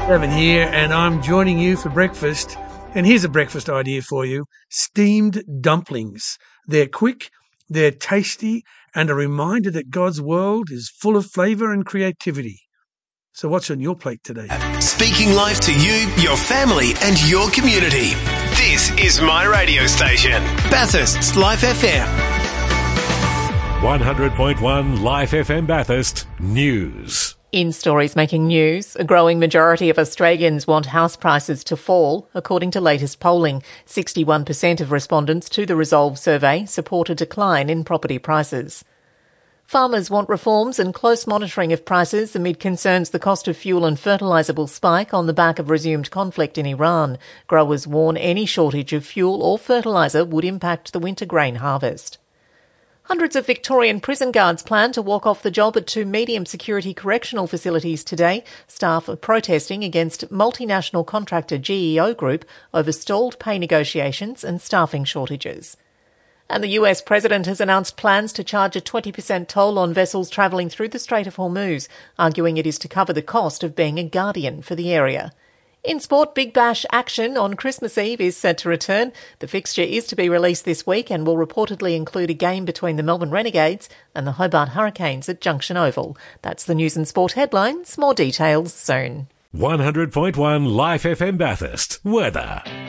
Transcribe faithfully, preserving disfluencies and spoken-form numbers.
Evan here, and I'm joining you for breakfast. And here's a breakfast idea for you. Steamed dumplings. They're quick, they're tasty, and a reminder that God's world is full of flavour and creativity. So what's on your plate today? Speaking life to you, your family, and your community. This is my radio station, Bathurst's Life F M. one hundred point one Life F M Bathurst News. In stories making news, a growing majority of Australians want house prices to fall. According to latest polling, sixty-one percent of respondents to the Resolve survey support a decline in property prices. Farmers want reforms and close monitoring of prices amid concerns the cost of fuel and fertiliser will spike on the back of resumed conflict in Iran. Growers warn any shortage of fuel or fertiliser would impact the winter grain harvest. Hundreds of Victorian prison guards plan to walk off the job at two medium security correctional facilities today. Staff are protesting against multinational contractor G E O Group over stalled pay negotiations and staffing shortages. And the U S president has announced plans to charge a twenty percent toll on vessels travelling through the Strait of Hormuz, arguing it is to cover the cost of being a guardian for the area. In sport, Big Bash action on Christmas Eve is set to return. The fixture is to be released this week and will reportedly include a game between the Melbourne Renegades and the Hobart Hurricanes at Junction Oval. That's the news and sport headlines. More details soon. one hundred point one Life F M Bathurst. Weather.